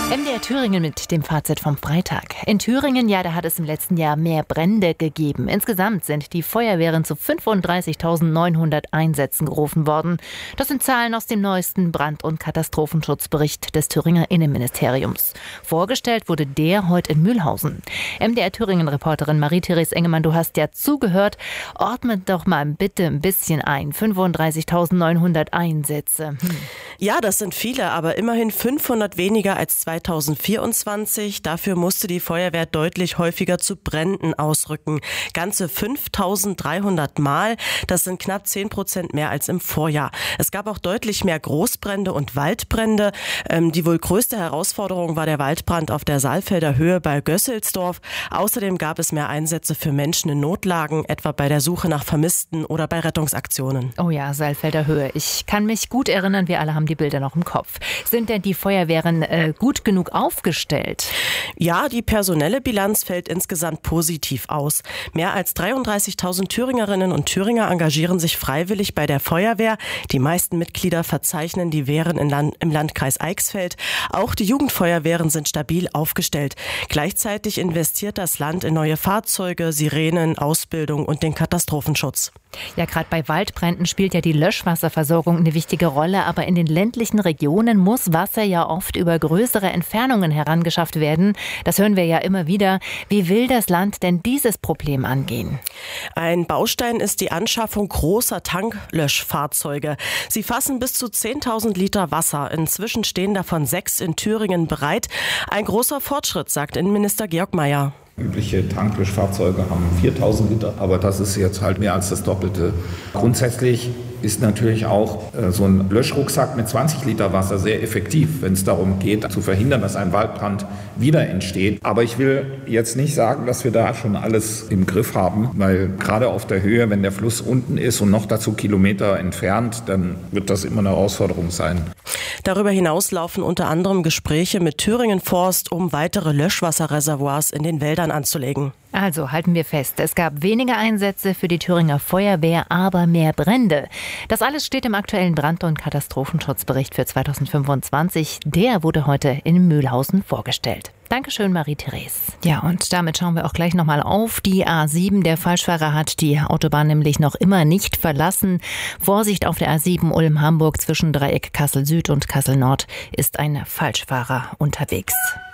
MDR Thüringen mit dem Fazit vom Freitag. In Thüringen, da hat es im letzten Jahr mehr Brände gegeben. Insgesamt sind die Feuerwehren zu 35.900 Einsätzen gerufen worden. Das sind Zahlen aus dem neuesten Brand- und Katastrophenschutzbericht des Thüringer Innenministeriums. Vorgestellt wurde der heute in Mühlhausen. MDR Thüringen-Reporterin Marie-Therese Engemann, du hast ja zugehört. Ordne doch mal bitte ein bisschen ein. 35.900 Einsätze. Ja, das sind viele, aber immerhin 500 weniger als 2024. Dafür musste die Feuerwehr deutlich häufiger zu Bränden ausrücken. Ganze 5.300 Mal. Das sind knapp 10% mehr als im Vorjahr. Es gab auch deutlich mehr Großbrände und Waldbrände. Die wohl größte Herausforderung war der Waldbrand auf der Saalfelder Höhe bei Gösselsdorf. Außerdem gab es mehr Einsätze für Menschen in Notlagen, etwa bei der Suche nach Vermissten oder bei Rettungsaktionen. Oh ja, Saalfelder Höhe. Ich kann mich gut erinnern, wir alle haben die Bilder noch im Kopf. Sind denn die Feuerwehren gut genug aufgestellt? Ja, die personelle Bilanz fällt insgesamt positiv aus. Mehr als 33.000 Thüringerinnen und Thüringer engagieren sich freiwillig bei der Feuerwehr. Die meisten Mitglieder verzeichnen die Wehren im Landkreis Eichsfeld. Auch die Jugendfeuerwehren sind stabil aufgestellt. Gleichzeitig investiert das Land in neue Fahrzeuge, Sirenen, Ausbildung und den Katastrophenschutz. Ja, gerade bei Waldbränden spielt ja die Löschwasserversorgung eine wichtige Rolle, aber in den ländlichen Regionen muss Wasser ja oft über größere Entfernungen herangeschafft werden. Das hören wir ja immer wieder. Wie will das Land denn dieses Problem angehen? Ein Baustein ist die Anschaffung großer Tanklöschfahrzeuge. Sie fassen bis zu 10.000 Liter Wasser. Inzwischen stehen davon 6 in Thüringen bereit. Ein großer Fortschritt, sagt Innenminister Georg Mayer. Übliche Tanklöschfahrzeuge haben 4.000 Liter, aber das ist jetzt halt mehr als das Doppelte. Grundsätzlich ist natürlich auch so ein Löschrucksack mit 20 Liter Wasser sehr effektiv, wenn es darum geht, zu verhindern, dass ein Waldbrand wieder entsteht. Aber ich will jetzt nicht sagen, dass wir da schon alles im Griff haben, weil gerade auf der Höhe, wenn der Fluss unten ist und noch dazu Kilometer entfernt, dann wird das immer eine Herausforderung sein. Darüber hinaus laufen unter anderem Gespräche mit Thüringen Forst, um weitere Löschwasserreservoirs in den Wäldern anzulegen. Also halten wir fest, es gab weniger Einsätze für die Thüringer Feuerwehr, aber mehr Brände. Das alles steht im aktuellen Brand- und Katastrophenschutzbericht für 2025. Der wurde heute in Mühlhausen vorgestellt. Dankeschön, Marie-Therese. Ja, und damit schauen wir auch gleich nochmal auf die A7. Der Falschfahrer hat die Autobahn nämlich noch immer nicht verlassen. Vorsicht auf der A7 Ulm-Hamburg zwischen Dreieck Kassel-Süd und Kassel-Nord ist ein Falschfahrer unterwegs.